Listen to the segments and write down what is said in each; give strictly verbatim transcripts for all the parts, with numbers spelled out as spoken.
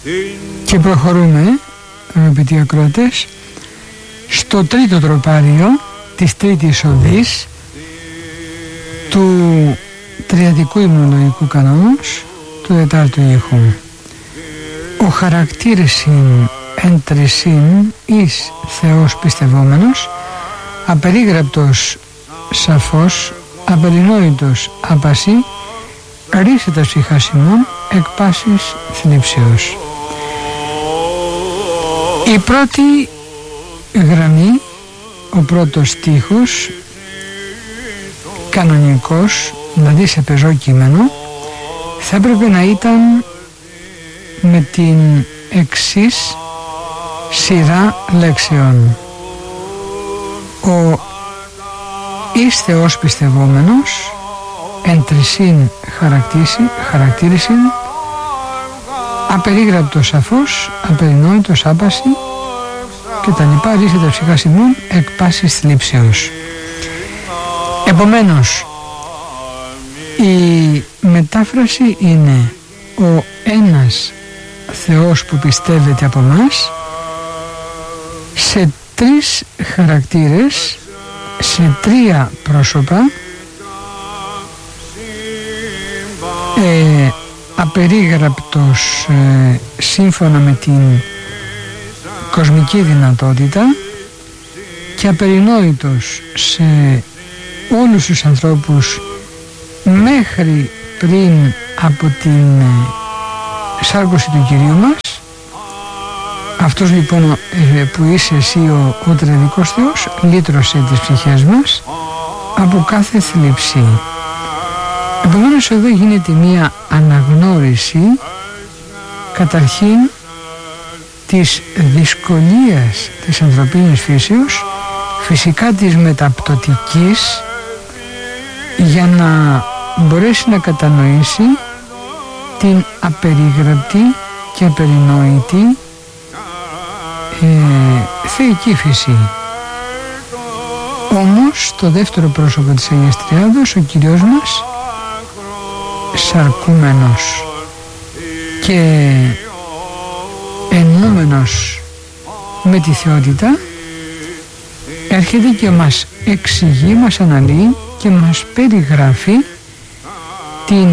Και προχωρούμε, αγαπητοί ακροατές, στο τρίτο τροπάριο της τρίτης οδής του τριαδικού υμνολογικού κανόνος του τετάρτου ήχου. Ο χαρακτήρησιν εν τρισίν εις Θεός πιστευόμενος, απερίγραπτος σαφώς, απερινόητος άπαση, ρίσεται ψυχάς ημών εκ πάσης θλίψεως. Η πρώτη γραμμή, ο πρώτος στίχος, κανονικός, δηλαδή σε πεζό κείμενο, θα έπρεπε να ήταν με την εξής σειρά λέξεων. Ο εις Θεός πιστευόμενος, εν τρισίν χαρακτήρισιν, απερίγραπτος σαφώς, απερινόητος άπαση και τα λοιπά, ρίσεται ψυχάς ημών εκ πάσης θλίψεως. Επομένως, η μετάφραση είναι ο ένας Θεός που πιστεύετε από μας σε τρεις χαρακτήρες, σε τρία πρόσωπα, ε, απερίγραπτος ε, σύμφωνα με την κοσμική δυνατότητα και απερινόητος σε όλους τους ανθρώπους μέχρι πριν από την ε, σάρκωση του Κυρίου μας. Αυτός λοιπόν ε, που είσαι εσύ ο, ο τριαδικός Θεός, λύτρωσε τις ψυχές μας από κάθε θλίψη. Επομένως εδώ γίνεται μία αναγνώριση καταρχήν της δυσκολίας της ανθρωπίνης φύσεως, φυσικά της μεταπτωτικής, για να μπορέσει να κατανοήσει την απερίγραπτη και απερινόητη ε, θεϊκή φύση. Όμως το δεύτερο πρόσωπο της Αγίας Τριάδος, ο Κύριος μας, σαρκούμενος και εννοούμενος με τη θεότητα, έρχεται και μας εξηγεί, μας αναλύει και μας περιγράφει την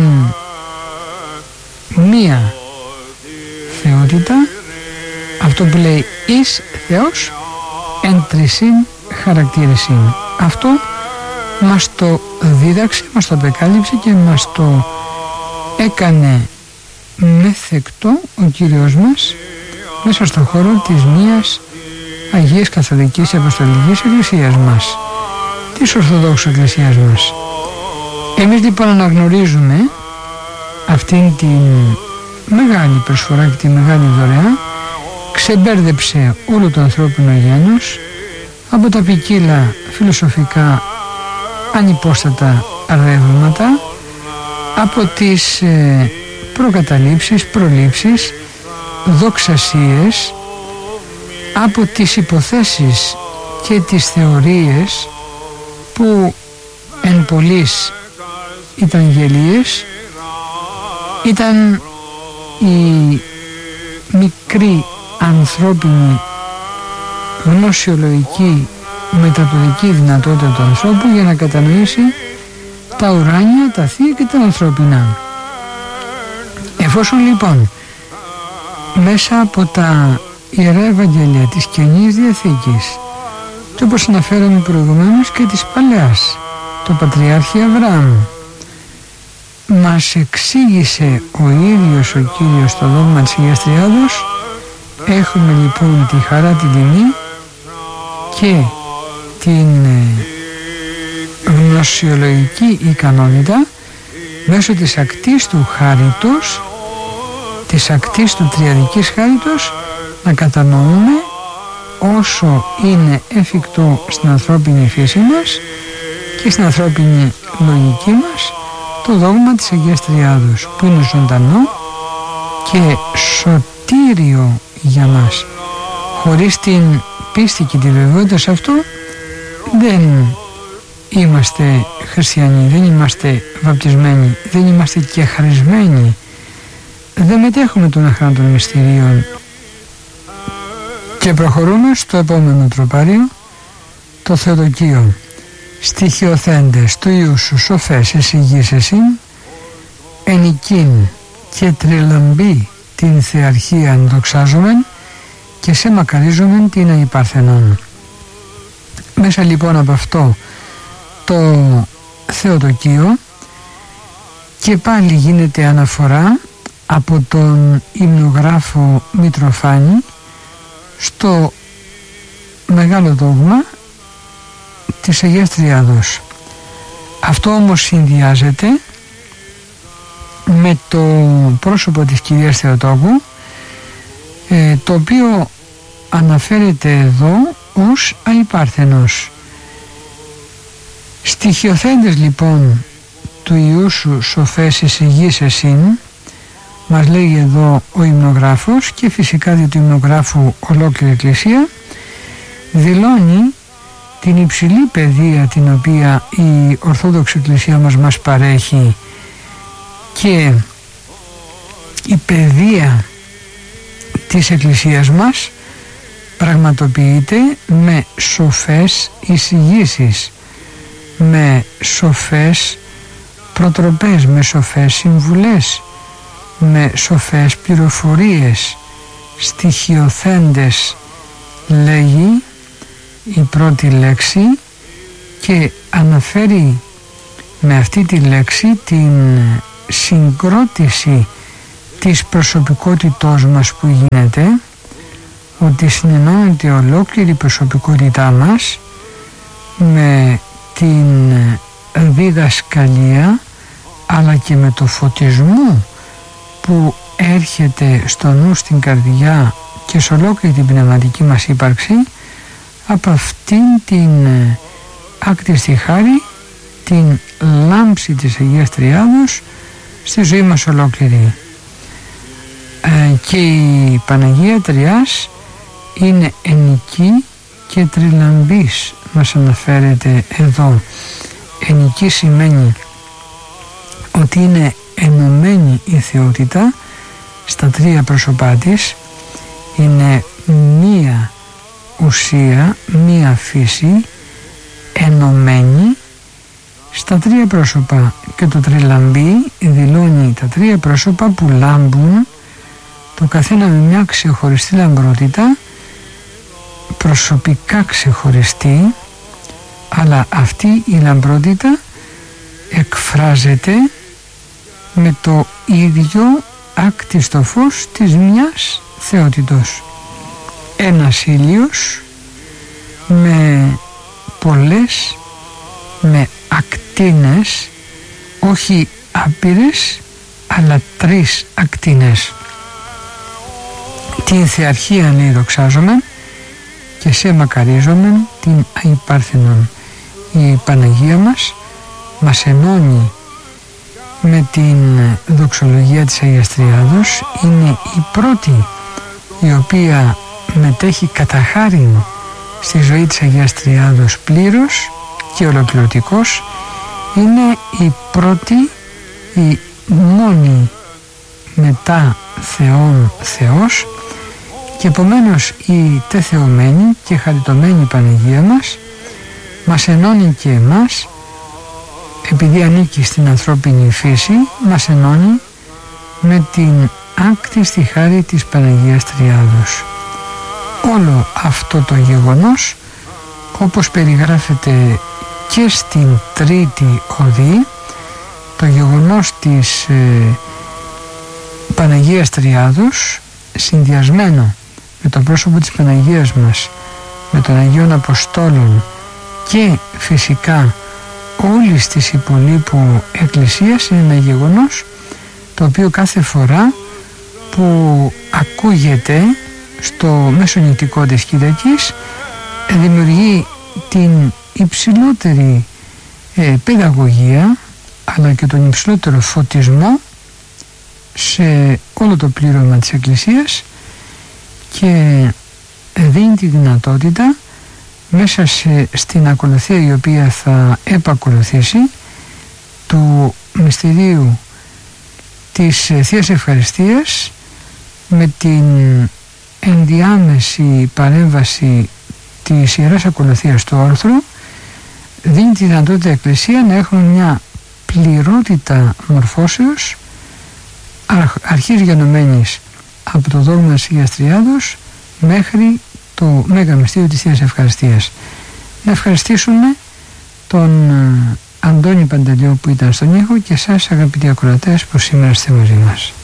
μία θεότητα, αυτό που λέει εις Θεός εν τρισίν χαρακτήρισιν. Αυτό μας το δίδαξε, μας το απεκάλυψε και μας το έκανε μεθεκτό ο Κύριος μας μέσα στον χώρο της μίας Αγίας Καθολικής Αποστολικής Εκκλησίας μας, της Ορθοδόξου Εκκλησίας μας. Εμείς λοιπόν αναγνωρίζουμε αυτήν την μεγάλη προσφορά και τη μεγάλη δωρεά. Ξεμπέρδεψε όλο το ανθρώπινο γένος από τα ποικίλα φιλοσοφικά ανυπόστατα ρεύματα, από τις ε, προκαταλήψεις, προλήψεις, δοξασίες, από τις υποθέσεις και τις θεωρίες που εν πολλοίς ήταν γελίες, ήταν η μικρή ανθρώπινη γνωσιολογική μεταπτωτική δυνατότητα του ανθρώπου για να κατανοήσει τα ουράνια, τα θεία και τα ανθρώπινα. Εφόσον λοιπόν μέσα από τα Ιερά Ευαγγέλια της Καινής Διαθήκης, και όπως αναφέραμε προηγουμένως και της Παλαιάς, το Πατριάρχη Αβραάμ, μας εξήγησε ο ίδιος ο Κύριος στο δόγμα της Αγίας Τριάδος, έχουμε λοιπόν τη χαρά, την τιμή και την γνωσιολογική ικανότητα μέσω της ακτής του χάριτος, της ακτής του τριαδικής χάριτος, να κατανοούμε όσο είναι εφικτό στην ανθρώπινη φύση μας και στην ανθρώπινη λογική μας το δόγμα της Αγίας Τριάδος, που είναι ζωντανό και σωτήριο για μας. Χωρίς την πίστη και τη βεβαιότητα σε αυτό δεν είμαστε χριστιανοί, δεν είμαστε βαπτισμένοι, δεν είμαστε και χαρισμένοι δεν μετέχουμε των αχράντων μυστηρίων και προχωρούμε στο επόμενο τροπάριο, το Θεοτοκείο. Στοιχειοθέντες του Ιού σου σοφές εισηγείς εσύν, ενικήν και τριλαμπή την θεαρχία δοξάζομεν και σε μακαρίζομεν την αϊπαρθενόν. Μέσα λοιπόν από αυτό το Θεοτοκείο και πάλι γίνεται αναφορά από τον υμνογράφο Μητροφάνη στο μεγάλο δόγμα της Αγίας Τριάδος. Αυτό όμως συνδυάζεται με το πρόσωπο της Κυρίας Θεοτόκου, ε, το οποίο αναφέρεται εδώ ως αϊπάρθενος. Στοιχειοθέντες λοιπόν του Ιού σου σοφές εισηγείς εσύν, μας λέει εδώ ο υμνογράφος, και φυσικά δι' του υμνογράφου ολόκληρη Εκκλησία δηλώνει την υψηλή παιδεία την οποία η Ορθόδοξη Εκκλησία μας μας παρέχει, και η παιδεία της Εκκλησίας μας πραγματοποιείται με σοφές εισηγήσεις, με σοφές προτροπές, με σοφές συμβουλές, με σοφές πληροφορίες. Στοιχειοθέντες λέγει η πρώτη λέξη και αναφέρει με αυτή τη λέξη την συγκρότηση της προσωπικότητός μας που γίνεται, ότι συνενώνεται ολόκληρη η προσωπικότητά μας με την διδασκαλία αλλά και με το φωτισμό που έρχεται στο νου, στην καρδιά και σε ολόκληρη την πνευματική μας ύπαρξη από αυτήν την άκτιστη χάρη, την λάμψη της Αγίας Τριάδος στη ζωή μας ολόκληρη. Ε, και η Παναγία Τριάς είναι ενική και τριλαμπής, μας αναφέρεται εδώ. Ενική σημαίνει ότι είναι ενωμένη η θεότητα στα τρία πρόσωπά της, είναι μία ουσία, μία φύση ενωμένη στα τρία πρόσωπα, και το τριλαμπή δηλώνει τα τρία πρόσωπα που λάμπουν το καθένα με μια ξεχωριστή λαμπρότητα, προσωπικά ξεχωριστή, αλλά αυτή η λαμπρότητα εκφράζεται με το ίδιο άκτιστο φως της μιας θεότητος. Ένας ήλιος με πολλές, με ακτίνες, όχι άπειρες αλλά τρεις ακτίνες. Την θεαρχία λέει δοξάζομεν και σε μακαρίζομεν την αϊπάρθενον. Η Παναγία μας μας ενώνει με την δοξολογία της Αγίας Τριάδος, είναι η πρώτη η οποία μετέχει κατά χάριν στη ζωή της Αγίας Τριάδος πλήρως και ολοκληρωτικός, είναι η πρώτη, η μόνη μετά Θεόν Θεός, και επομένως η τεθεωμένη και χαριτωμένη Παναγία μας μας ενώνει και εμάς, επειδή ανήκει στην ανθρώπινη φύση, μας ενώνει με την άκτιστη χάρη της Παναγίας Τριάδος. Όλο αυτό το γεγονός, όπως περιγράφεται και στην τρίτη οδή, το γεγονός της ε, Παναγίας Τριάδος, συνδυασμένο με το πρόσωπο της Παναγίας μας, με των Αγίων Αποστόλων και φυσικά όλης της υπολείπου εκκλησίας, είναι ένα γεγονός το οποίο κάθε φορά που ακούγεται στο μεσονυτικό της Κυριακής δημιουργεί την υψηλότερη ε, παιδαγωγία αλλά και τον υψηλότερο φωτισμό σε όλο το πλήρωμα της Εκκλησίας, και δίνει τη δυνατότητα μέσα σε, στην ακολουθία η οποία θα επακολουθήσει του μυστηρίου της Θείας Ευχαριστίας με την ενδιάμεση παρέμβαση της Ιεράς Ακολουθίας του όρθρου δίνει τη δυνατότητα η Εκκλησία να έχουμε μια πληρότητα μορφώσεως αρχής γενομένης από το δόγμα της Αγίας Τριάδος μέχρι το Μέγα Μυστήριο της Θείας Ευχαριστίας. Να ευχαριστήσουμε τον Αντώνη Παντελιό που ήταν στον ήχο και εσάς αγαπητοί ακροατές που σήμερα είστε μαζί μας.